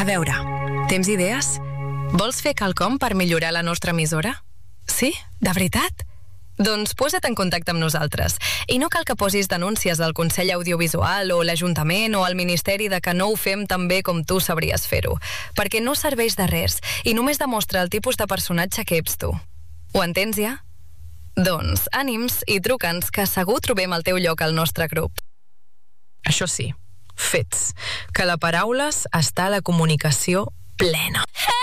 A veure, tens idees? Vols fer quelcom per millorar la nostra emissora? Sí? De veritat? Doncs posa't en contacte amb nosaltres. I no cal que posis denúncies al Consell Audiovisual o l'Ajuntament o al Ministeri de que no ho fem tan bé com tu sabries fer-ho, perquè no serveix de res i només demostra el tipus de personatge que ets tu. Ho entens ja? Doncs ànims i truca'ns, que segur trobem el teu lloc al nostre grup. Això sí, fets, que la paraules està a la comunicació plena.